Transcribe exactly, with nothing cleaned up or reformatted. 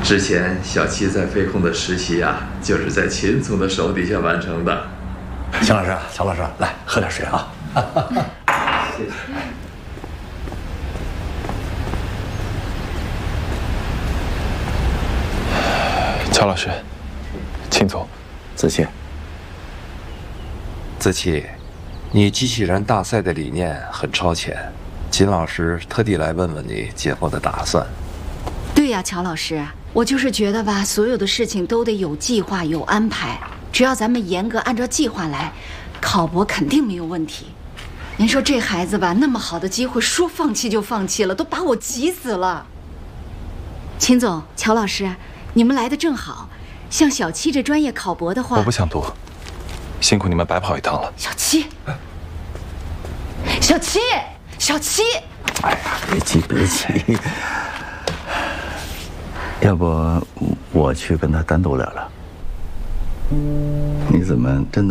之前小七在飞控的实习啊，就是在秦总的手底下完成的。 秦老师，乔老师，来喝点水啊！ 谢谢。 乔老师，秦总， 子期， 子期，你机器人大赛的理念很超前，秦老师特地来问问你今后的打算。 对呀，乔老师，我就是觉得吧，所有的事情都得有计划、有安排。只要咱们严格按照计划来，考博肯定没有问题。您说这孩子吧，那么好的机会，说放弃就放弃了，都把我急死了。秦总、乔老师，你们来的正好。像小七这专业考博的话， 我不想读，辛苦你们白跑一趟了。 小七，小七，小七， 哎呀，别急别急，要不我去跟他单独聊聊？你怎么真的？